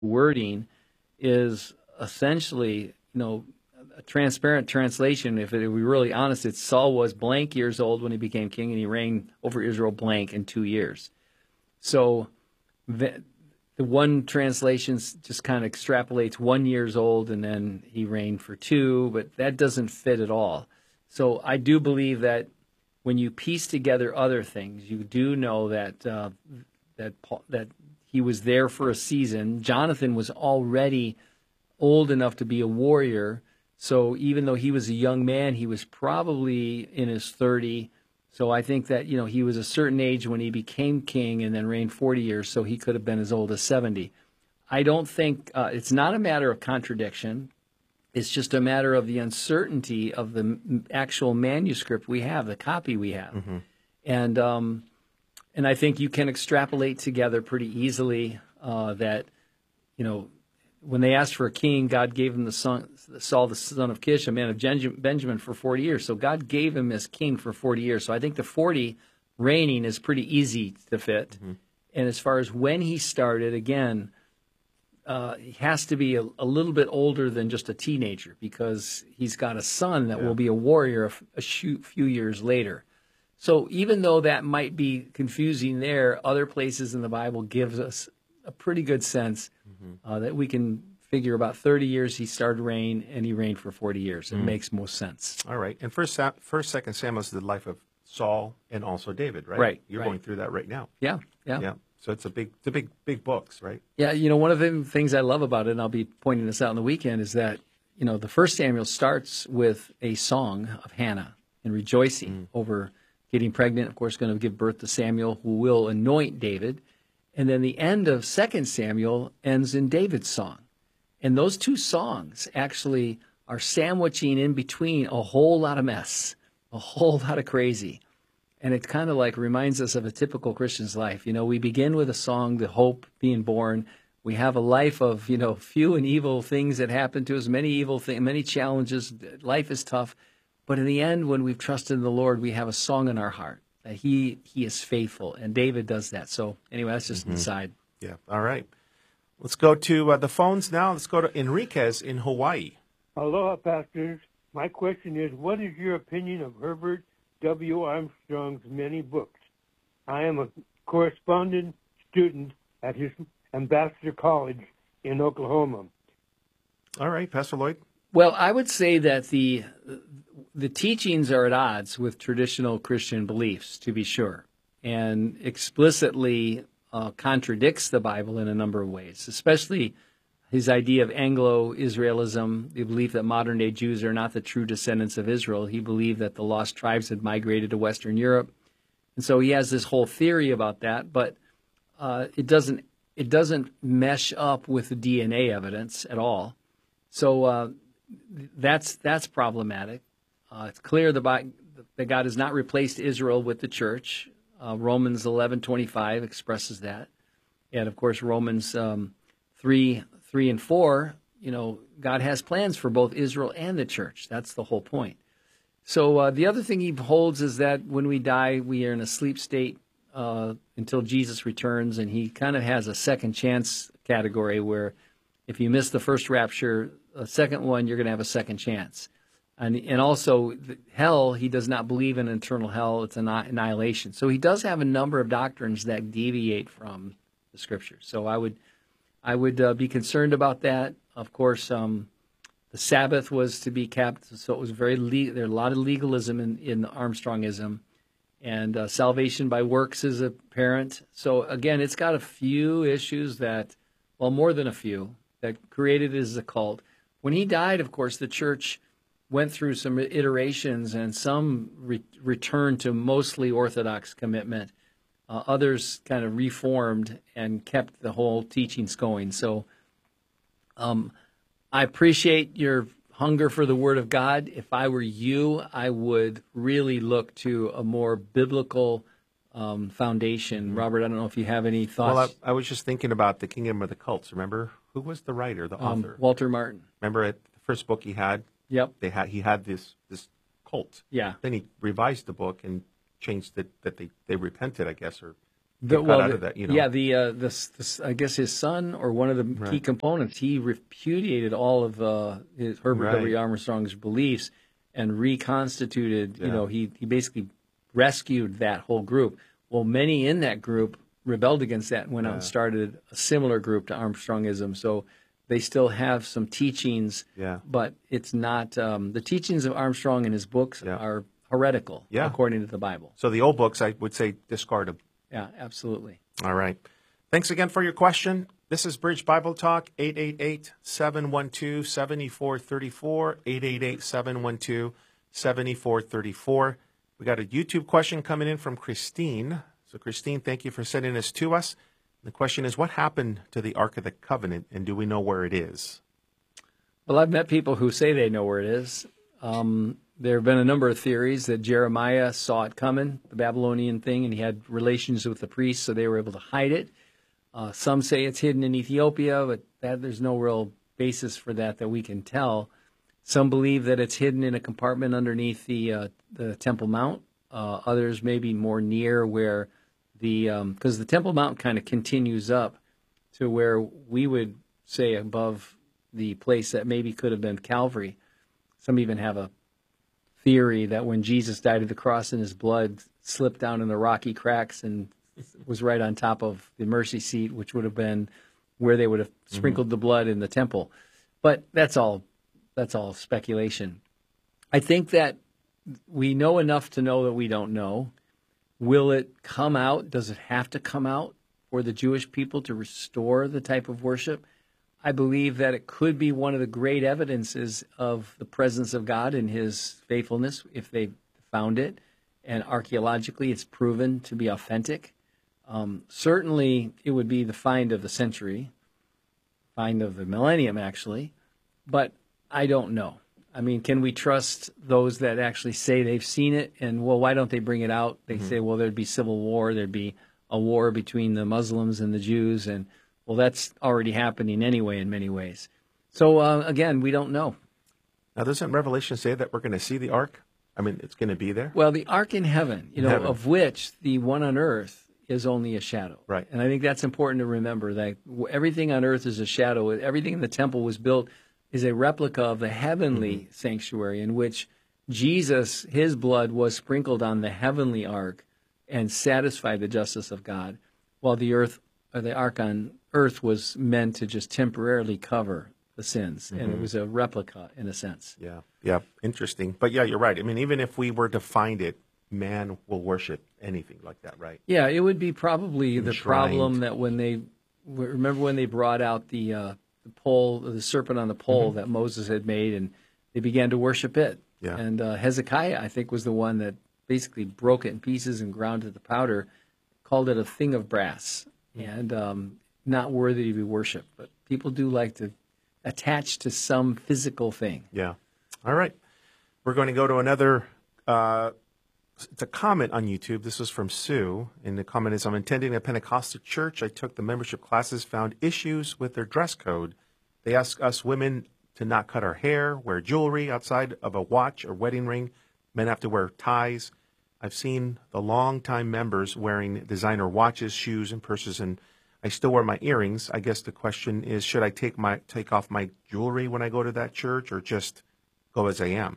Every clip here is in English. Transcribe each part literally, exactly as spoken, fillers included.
wording is essentially, you know, a transparent translation. If, it, if we're really honest, it's Saul was blank years old when he became king, and he reigned over Israel blank in two years. So the, the one translation just kind of extrapolates one years old, and then he reigned for two, but that doesn't fit at all. So I do believe that when you piece together other things, you do know that uh, that Paul, that he was there for a season. Jonathan was already old enough to be a warrior, so even though he was a young man, he was probably in his thirties. So I think that, you know, he was a certain age when he became king and then reigned forty years, so he could have been as old as seventy. I don't think uh, it's not a matter of contradiction. It's just a matter of the uncertainty of the actual manuscript we have, the copy we have. Mm-hmm. And um, and I think you can extrapolate together pretty easily uh, that, you know, when they asked for a king, God gave him the son, Saul, the son of Kish, a man of Benjamin, for forty years. So God gave him as king for forty years. So I think the forty reigning is pretty easy to fit. Mm-hmm. And as far as when he started, again, Uh, he has to be a, a little bit older than just a teenager, because he's got a son that yeah. will be a warrior a, a few years later. So even though that might be confusing there, other places in the Bible gives us a pretty good sense mm-hmm. uh, that we can figure about thirty years he started reign, and he reigned for forty years. It mm. makes most sense. All right. And first, first, second Samuel is the life of Saul and also David, right? Right. You're right. going through that right now. Yeah, yeah. Yeah. So it's a big, it's a big, big books, right? Yeah, you know, one of the things I love about it, and I'll be pointing this out on the weekend, is that, you know, the first Samuel starts with a song of Hannah and rejoicing mm. over getting pregnant, of course, going to give birth to Samuel, who will anoint David. And then the end of Second Samuel ends in David's song. And those two songs actually are sandwiching in between a whole lot of mess, a whole lot of crazy. And it kind of like reminds us of a typical Christian's life. You know, we begin with a song, the hope being born. We have a life of, you know, few and evil things that happen to us, many evil things, many challenges. Life is tough. But in the end, when we've trusted in the Lord, we have a song in our heart that he, he is faithful. And David does that. So anyway, that's just mm-hmm. an aside. Yeah. All right. Let's go to uh, the phones now. Let's go to Enriquez in Hawaii. Aloha, pastors. My question is, what is your opinion of Herbert W. Armstrong's many books? I am a correspondent student at his Ambassador College in Oklahoma. All right, Pastor Lloyd. Well, I would say that the the teachings are at odds with traditional Christian beliefs, to be sure, and explicitly uh, contradicts the Bible in a number of ways, especially his idea of Anglo-Israelism, the belief that modern-day Jews are not the true descendants of Israel. He believed that the lost tribes had migrated to Western Europe. And so he has this whole theory about that, but uh, it doesn't it doesn't mesh up with the D N A evidence at all. So uh, that's that's problematic. Uh, it's clear the, that God has not replaced Israel with the church. Uh, Romans eleven twenty-five expresses that. And, of course, Romans um, three... Three and four, you know, God has plans for both Israel and the church. That's the whole point. So uh, the other thing he holds is that when we die, we are in a sleep state uh, until Jesus returns, and he kind of has a second chance category where if you miss the first rapture, a second one, you're going to have a second chance. And and also hell, he does not believe in eternal hell. It's an annihilation. So he does have a number of doctrines that deviate from the Scriptures. So I would... I would uh, be concerned about that. Of course, um, the Sabbath was to be kept, so it was very le- there's a lot of legalism in, in Armstrongism, and uh, salvation by works is apparent. So again, it's got a few issues that, well, more than a few, that created it as a cult. When he died, of course, the church went through some iterations, and some re- returned to mostly Orthodox commitment. Uh, others kind of reformed and kept the whole teachings going. So um, I appreciate your hunger for the Word of God. If I were you, I would really look to a more biblical um, foundation. Mm-hmm. Robert, I don't know if you have any thoughts. Well, I, I was just thinking about the Kingdom of the Cults. Remember, who was the writer, the um, author? Walter Martin. Remember it, the first book he had? Yep. They had He had this, this cult. Yeah. Then he revised the book and changed it, that they, they repented, I guess, or The- cut well, out the- of that, you know. Yeah, the, uh, the, the I guess his son or one of the key Right. components, he repudiated all of uh, his Herbert Right. W. Armstrong's beliefs and reconstituted. You Yeah. know, he he basically rescued that whole group. Well, many in that group rebelled against that and went out and Yeah. started a similar group to Armstrongism. So they still have some teachings, Yeah. but it's not um, the teachings of Armstrong in his books Yeah. are heretical Yeah. according to the Bible. So the old books, I would say, discard them. Yeah, absolutely. All right. Thanks again for your question. This is Bridge Bible Talk, eight eight eight, seven one two, seven four three four, eight eight eight, seven one two, seven four three four. We got a YouTube question coming in from Christine. So, Christine, thank you for sending this to us. The question is, what happened to the Ark of the Covenant, and do we know where it is? Well, I've met people who say they know where it is. Um, there have been a number of theories that Jeremiah saw it coming, the Babylonian thing, and he had relations with the priests, so they were able to hide it. Uh, some say it's hidden in Ethiopia, but that, there's no real basis for that that we can tell. Some believe that it's hidden in a compartment underneath the uh, the Temple Mount. Uh, others maybe more near where the because the Temple Mount kind of continues up to where we would say above the place that maybe could have been Calvary. Some even have a theory that when Jesus died at the cross and his blood slipped down in the rocky cracks and was right on top of the mercy seat, which would have been where they would have sprinkled the blood in the temple. But that's all that's all speculation. I think that we know enough to know that we don't know. Will it come out? Does it have to come out for the Jewish people to restore the type of worship? I believe that it could be one of the great evidences of the presence of God and his faithfulness if they found it. And archaeologically, it's proven to be authentic. Um, certainly, it would be the find of the century, find of the millennium, actually. But I don't know. I mean, can we trust those that actually say they've seen it? And, well, why don't they bring it out? They mm-hmm. say, well, there'd be civil war. There'd be a war between the Muslims and the Jews. And, well, that's already happening anyway in many ways. So, uh, again, we don't know. Now, doesn't Revelation say that we're going to see the ark? I mean, it's going to be there? Well, the ark in heaven, you In know, heaven. of which the one on earth is only a shadow. Right. And I think that's important to remember, that everything on earth is a shadow. Everything in the temple was built is a replica of the heavenly mm-hmm. sanctuary in which Jesus, his blood, was sprinkled on the heavenly ark and satisfied the justice of God, while the earth, or the ark on earth was meant to just temporarily cover the sins. Mm-hmm. And it was a replica in a sense. Yeah, yeah, interesting. But yeah, you're right. I mean, even if we were to find it, man will worship anything like that, right? Yeah, it would be probably Enshrined. The problem that when they, remember when they brought out the uh, the pole, the serpent on the pole mm-hmm. that Moses had made, and they began to worship it. Yeah. And uh, Hezekiah, I think, was the one that basically broke it in pieces and ground it to powder, called it a thing of brass, mm-hmm. and um, not worthy to be worshipped. But people do like to attach to some physical thing. Yeah. All right. We're going to go to another, uh, it's a comment on YouTube. This was from Sue. And the comment is, I'm attending a Pentecostal church. I took the membership classes, found issues with their dress code. They ask us women to not cut our hair, wear jewelry outside of a watch or wedding ring. Men have to wear ties. I've seen the longtime members wearing designer watches, shoes, and purses, and I still wear my earrings. I guess the question is, should I take my take off my jewelry when I go to that church, or just go as I am?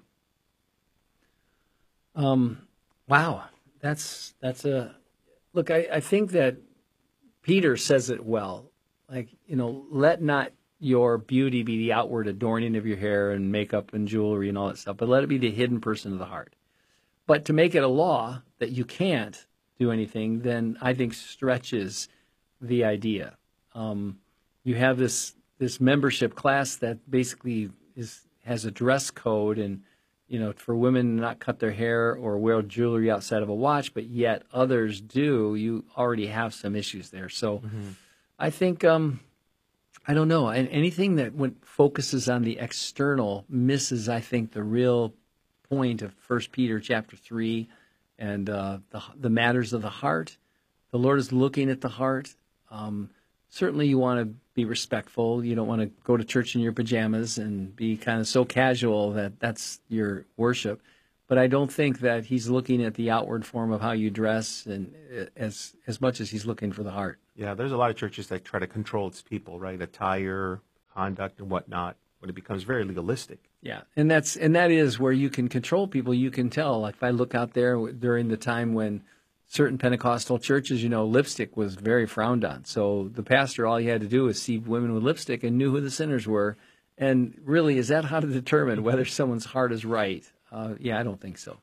Um, wow, that's that's a look. I, I think that Peter says it well. Like, you know, let not your beauty be the outward adorning of your hair and makeup and jewelry and all that stuff, but let it be the hidden person of the heart. But to make it a law that you can't do anything, then I think stretches the idea. Um, you have this this membership class that basically is has a dress code, and you know, for women to not cut their hair or wear jewelry outside of a watch, but yet others do. You already have some issues there. So, mm-hmm. I think um, I don't know. And anything that when focuses on the external misses, I think, the real point of First Peter chapter three and uh, the the matters of the heart. The Lord is looking at the heart. Um, certainly you want to be respectful. You don't want to go to church in your pajamas and be kind of so casual that that's your worship. but I don't think that he's looking at the outward form of how you dress and uh, as as much as he's looking for the heart. Yeah, there's a lot of churches that try to control its people, right? Attire, conduct, and whatnot, when it becomes very legalistic. Yeah, and that's and that is where you can control people. You can tell. Like if I look out there during the time when certain Pentecostal churches, you know, lipstick was very frowned on. So the pastor, all he had to do was see women with lipstick and knew who the sinners were. And really, is that how to determine whether someone's heart is right? Uh, yeah, I don't think so.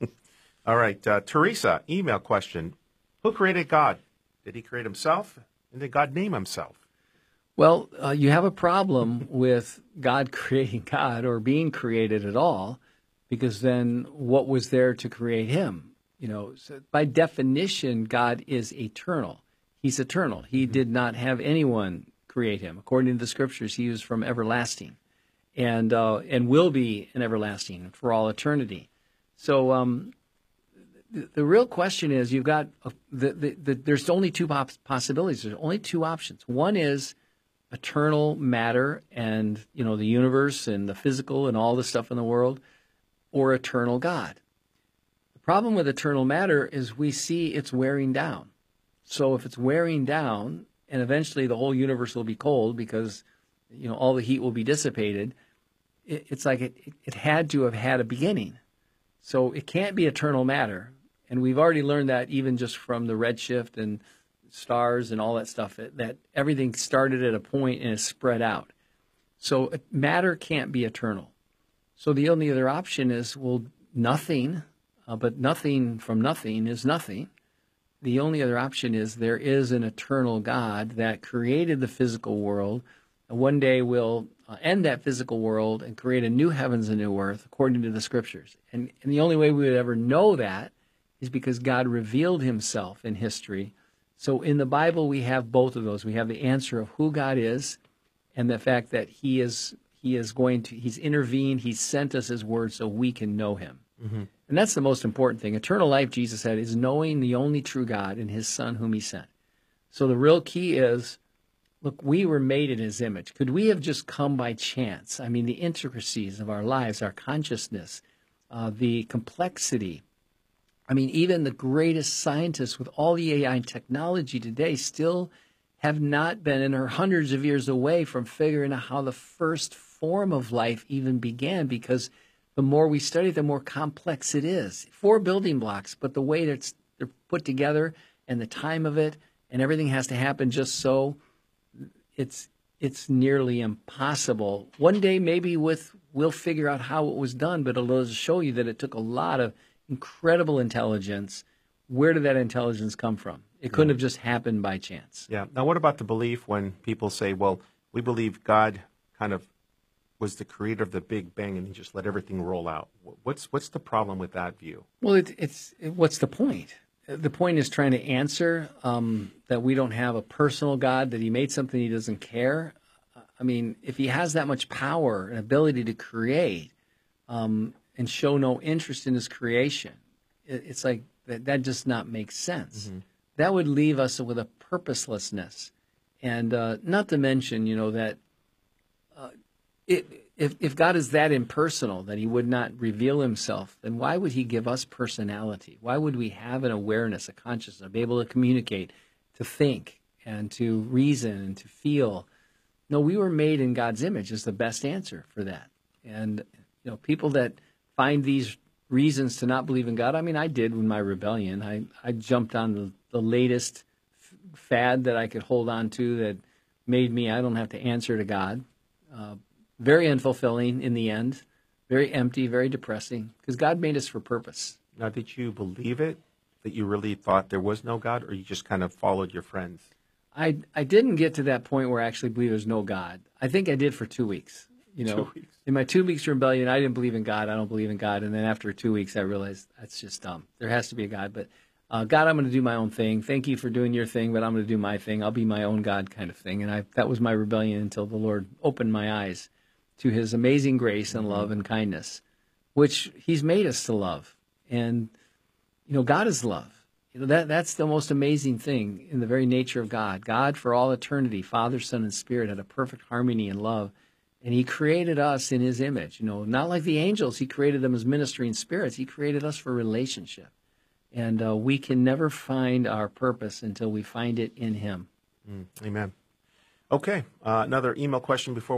All right, uh, Teresa, email question. Who created God? Did he create himself? And did God name himself? Well, uh, you have a problem with God creating God or being created at all, because then what was there to create him? You know, so by definition, God is eternal. He's eternal. He mm-hmm. did not have anyone create him. According to the scriptures, he was from everlasting and uh, and will be an everlasting for all eternity. So um, the, the real question is, you've got, a, the, the, the, there's only two pos- possibilities. There's only two options. One is eternal matter and, you know, the universe and the physical and all the stuff in the world, or eternal God. The problem with eternal matter is we see it's wearing down. So if it's wearing down, and eventually the whole universe will be cold because, you know, all the heat will be dissipated, it, it's like it, it had to have had a beginning. So it can't be eternal matter. And we've already learned that even just from the redshift and stars and all that stuff, that everything started at a point and is spread out. So matter can't be eternal. So the only other option is, well, nothing, uh, but nothing from nothing is nothing. The only other option is there is an eternal God that created the physical world, and one day will uh, end that physical world and create a new heavens and new earth according to the scriptures. And, and the only way we would ever know that is because God revealed himself in history. So in the Bible, we have both of those. We have the answer of who God is and the fact that he is he is going to, he's intervened, he's sent us his word so we can know him. Mm-hmm. And that's the most important thing. Eternal life, Jesus said, is knowing the only true God and his Son whom he sent. So the real key is, look, we were made in his image. Could we have just come by chance? I mean, the intricacies of our lives, our consciousness, uh, the complexity. I mean, even the greatest scientists with all the A I technology today still have not been and are hundreds of years away from figuring out how the first form of life even began, because the more we study, the more complex it is. Four building blocks, but the way that they're put together and the time of it and everything has to happen just so, it's it's nearly impossible. One day maybe with we'll figure out how it was done, but it'll show you that it took a lot of incredible intelligence. Where did that intelligence come from? It couldn't yeah. have just happened by chance. Yeah. Now, what about the belief when people say, well, we believe God kind of was the creator of the Big Bang and he just let everything roll out? What's what's the problem with that view? Well, it, it's it, what's the point? The point is trying to answer um, that we don't have a personal God, that he made something he doesn't care. I mean, if he has that much power and ability to create um, and show no interest in his creation, it, it's like that, that does not make sense. Mm-hmm. That would leave us with a purposelessness. And uh, not to mention, you know, that uh, it, if, if God is that impersonal, that he would not reveal himself, then why would he give us personality? Why would we have an awareness, a consciousness, be able to communicate, to think, and to reason, and to feel? No, we were made in God's image is the best answer for that. And, you know, people that find these reasons to not believe in God, I mean, I did with my rebellion. I, I jumped on the, the latest f- fad that I could hold on to that made me, I don't have to answer to God. Uh, very unfulfilling in the end, very empty, very depressing, because God made us for purpose. Now, did you believe it, that you really thought there was no God, or you just kind of followed your friends? I, I didn't get to that point where I actually believe there's no God. I think I did for two weeks. You know, two weeks. In my two weeks of rebellion, I didn't believe in God. I don't believe in God. And then after two weeks, I realized that's just dumb. There has to be a God. But uh, God, I'm going to do my own thing. Thank you for doing your thing, but I'm going to do my thing. I'll be my own God kind of thing. And I, that was my rebellion until the Lord opened my eyes to his amazing grace and love and kindness, which he's made us to love. And, you know, God is love. You know, that that's the most amazing thing in the very nature of God. God, for all eternity, Father, Son, and Spirit had a perfect harmony and love. And he created us in his image. You know, not like the angels. He created them as ministering spirits. He created us for relationship. And uh, we can never find our purpose until we find it in him. Mm, amen. Okay, uh, another email question before